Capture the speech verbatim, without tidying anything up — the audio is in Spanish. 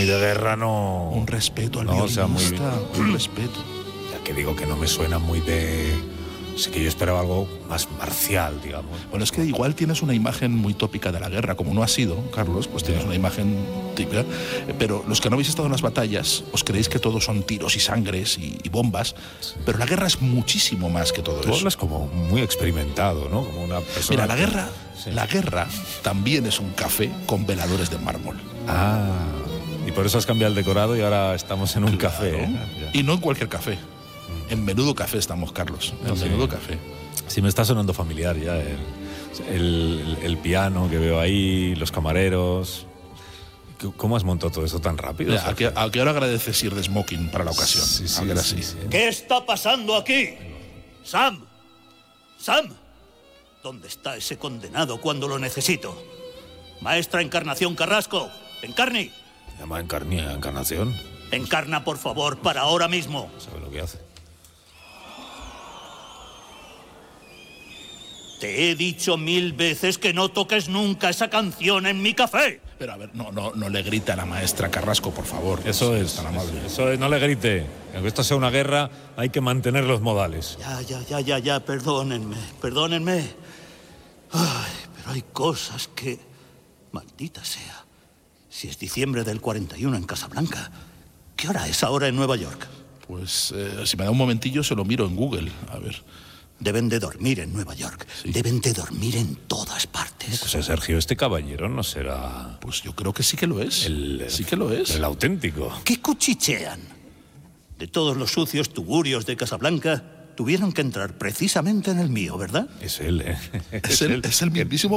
de guerra no... Un respeto al no, violinista, o sea, muy... un respeto. Ya que digo que no me suena muy de... Sí que yo esperaba algo más marcial, digamos. Bueno, es que igual tienes una imagen muy tópica de la guerra, como no ha sido, Carlos, pues tienes una imagen típica. Pero los que no habéis estado en las batallas, os creéis que todo son tiros y sangres y, y bombas, sí. Pero la guerra es muchísimo más que todo Tú eso. hablas como muy experimentado, ¿no? Como una persona... Mira, la guerra, sí. la guerra también es un café con veladores de mármol. Ah, y por eso has cambiado el decorado y ahora estamos en un Claro. café. ¿eh? Y no en cualquier café. En Menudo Café estamos, Carlos. En sí. Menudo Café. Sí, me está sonando familiar ya el, el, el piano que veo ahí, los camareros. ¿Cómo has montado todo eso tan rápido? Mira, ¿a, qué, ¿A qué hora agradeces ir de smoking para la ocasión? Sí, sí, a ver sí, así. sí. ¿Qué está pasando aquí? Sam, Sam, ¿dónde está ese condenado cuando lo necesito? Maestra Encarnación Carrasco, Encarni. ¿Se llama Encarni, Encarnación? Encarna, por favor, para ahora mismo. ¿Sabe lo que hace? Te he dicho mil veces que no toques nunca esa canción en mi café. Pero a ver, no, no, no le grita a la maestra Carrasco, por favor. Eso es, tan amable. eso es, no le grite. Aunque esto sea una guerra, hay que mantener los modales. Ya, ya, ya, ya, ya, perdónenme, perdónenme. Ay, pero hay cosas que... Maldita sea. Si es diciembre del cuarenta y uno en Casablanca, ¿qué hora es ahora en Nueva York? Pues eh, si me da un momentillo se lo miro en Google, a ver. Deben de dormir en Nueva York. Sí. Deben de dormir en todas partes. Pues Sergio, este caballero no será... Pues yo creo que sí que lo es. El, sí que lo es. El auténtico. ¿Qué cuchichean? De todos los sucios tugurios de Casablanca, tuvieron que entrar precisamente en el mío, ¿verdad? Es él, ¿eh? Es, es el, él. Es el mismísimo